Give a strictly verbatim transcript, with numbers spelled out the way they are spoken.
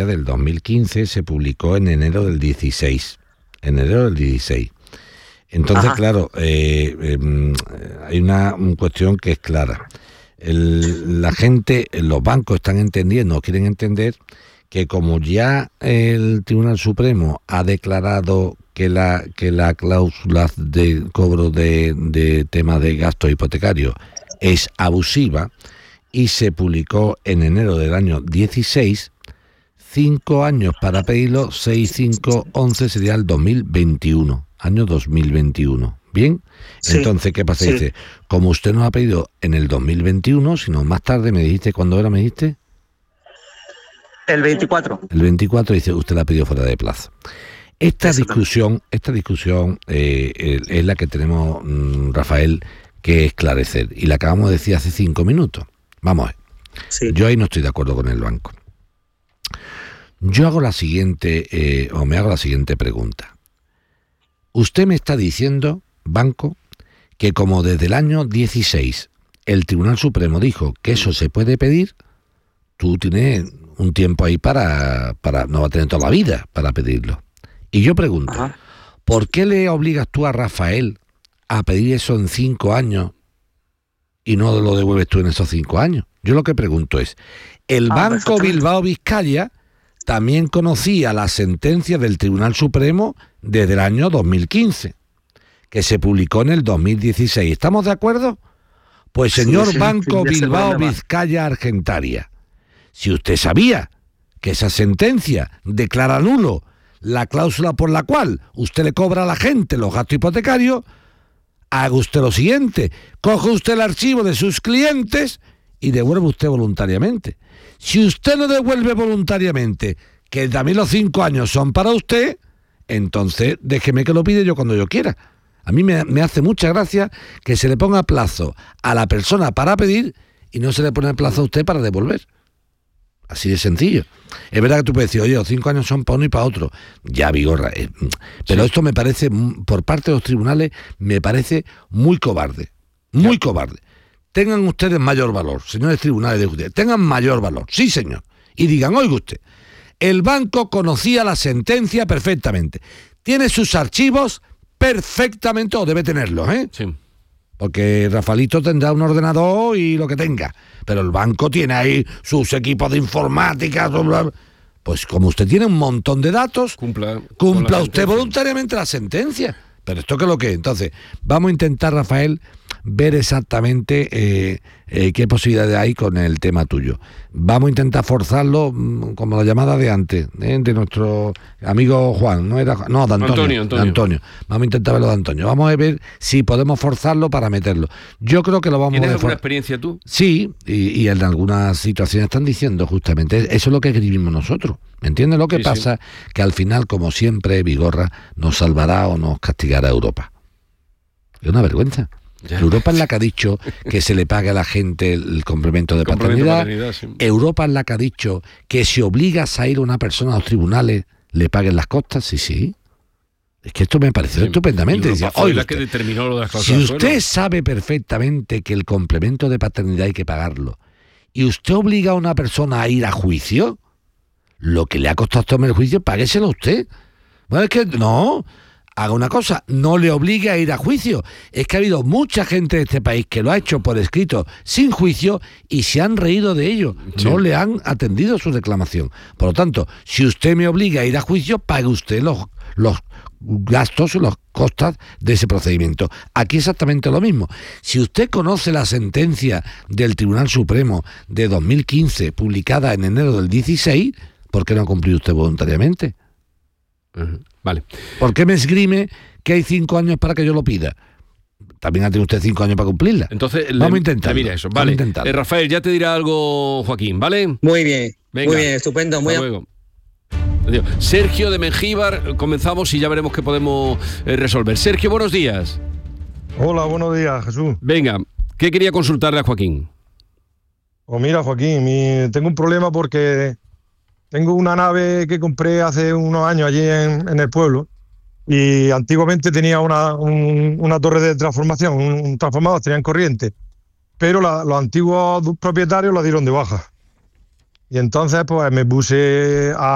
del dos mil quince se publicó en enero del dieciséis. Enero del dieciséis. Entonces, Ajá. claro, eh, eh, hay una, una cuestión que es clara. El, la gente, los bancos están entendiendo, quieren entender que como ya el Tribunal Supremo ha declarado que la que la cláusula de cobro de, de temas de gastos hipotecarios es abusiva y se publicó en enero del año dieciséis, cinco años para pedirlo, seis, cinco, once sería el dos mil veintiuno, año dos mil veintiuno. ¿Bien? Sí, entonces, ¿qué pasa? Sí. Dice, como usted no ha pedido en el dos mil veintiuno, sino más tarde, ¿me dijiste cuándo era, me dijiste? El veinticuatro. El veinticuatro, dice, usted la ha pedido fuera de plazo. Esta discusión, esta discusión eh, es la que tenemos, mm, Rafael, que esclarecer. Y la acabamos de decir hace cinco minutos. Vamos a ver. Sí. Yo ahí no estoy de acuerdo con el banco. Yo hago la siguiente, eh, o me hago la siguiente pregunta. Usted me está diciendo, banco, que como desde el año dieciséis el Tribunal Supremo dijo que eso se puede pedir, tú tienes un tiempo ahí para, para no va a tener toda la vida para pedirlo. Y yo pregunto, Ajá. ¿por qué le obligas tú a Rafael a pedir eso en cinco años y no lo devuelves tú en esos cinco años? Yo lo que pregunto es, el ah, Banco Bilbao Vizcaya también conocía la sentencia del Tribunal Supremo desde el año dos mil quince, que se publicó en el dos mil dieciséis. ¿Estamos de acuerdo? Pues señor sí, sí, Banco sí, Bilbao Vizcaya Argentaria, si usted sabía que esa sentencia declara nulo la cláusula por la cual usted le cobra a la gente los gastos hipotecarios, haga usted lo siguiente, coge usted el archivo de sus clientes y devuelve usted voluntariamente. Si usted no devuelve voluntariamente, que también los cinco años son para usted, entonces déjeme que lo pide yo cuando yo quiera. A mí me, me hace mucha gracia que se le ponga plazo a la persona para pedir y no se le pone plazo a usted para devolver. Así de sencillo. Es verdad que tú puedes decir, oye, los cinco años son para uno y para otro. Ya, Vigorra. Eh, pero sí. Esto me parece, por parte de los tribunales, me parece muy cobarde. Muy sí. cobarde. Tengan ustedes mayor valor, señores tribunales de justicia. Tengan mayor valor. Sí, señor. Y digan, oiga usted, el banco conocía la sentencia perfectamente. Tiene sus archivos perfectamente, o debe tenerlos, ¿eh? Sí. Porque Rafaelito tendrá un ordenador y lo que tenga, pero el banco tiene ahí sus equipos de informática. Pues como usted tiene un montón de datos, cumpla, cumpla usted voluntariamente la sentencia. Pero esto que es lo que es. Entonces, vamos a intentar, Rafael, ver exactamente eh, eh, qué posibilidades hay con el tema tuyo. Vamos a intentar forzarlo, como la llamada de antes, ¿eh? de nuestro amigo Juan, no era no, de Antonio, Antonio, Antonio. De Antonio. Vamos a intentar verlo de Antonio. Vamos a ver si podemos forzarlo para meterlo. Yo creo que lo vamos a ¿Tienes for- alguna experiencia tú? Sí, y, y en algunas situaciones están diciendo justamente, eso es lo que escribimos nosotros. ¿Me entiendes? Lo que sí, pasa sí. que al final, como siempre, Vigorra nos salvará o nos castigará Europa. Es una vergüenza. Ya. Europa es la que ha dicho que se le pague a la gente el complemento de complemento paternidad. paternidad sí. Europa es la que ha dicho que si obligas a ir a una persona a los tribunales, le paguen las costas. Sí, sí. Es que esto me pareció sí. estupendamente. Decía, fue la usted, que determinó lo de las si usted bueno. sabe perfectamente que el complemento de paternidad hay que pagarlo, y usted obliga a una persona a ir a juicio, lo que le ha costado tomar el juicio, págueselo a usted. Bueno, es que no... Haga una cosa, no le obligue a ir a juicio. Es que ha habido mucha gente de este país que lo ha hecho por escrito sin juicio y se han reído de ello. Sí. No le han atendido su reclamación. Por lo tanto, si usted me obliga a ir a juicio, pague usted los, los gastos o los costas de ese procedimiento. Aquí exactamente lo mismo. Si usted conoce la sentencia del Tribunal Supremo de dos mil quince, publicada en enero del dieciséis, ¿por qué no ha cumplido usted voluntariamente? Uh-huh. Vale. ¿Por qué me esgrime que hay cinco años para que yo lo pida? También ha tenido usted cinco años para cumplirla. Entonces, vamos le, a intentar. Mira eso, vale. Eh, Rafael, ya te dirá algo Joaquín, ¿vale? Muy bien. Venga. Muy bien, estupendo. Muy Hasta luego. Adiós. Sergio de Mengíbar, comenzamos y ya veremos qué podemos eh, resolver. Sergio, buenos días. Hola, buenos días, Jesús. Venga, ¿qué quería consultarle a Joaquín? Pues mira, Joaquín, mi, tengo un problema porque tengo una nave que compré hace unos años allí en, en el pueblo y antiguamente tenía una, un, una torre de transformación, un, un transformador, tenían corriente, pero la, los antiguos propietarios la dieron de baja. Y entonces pues me puse a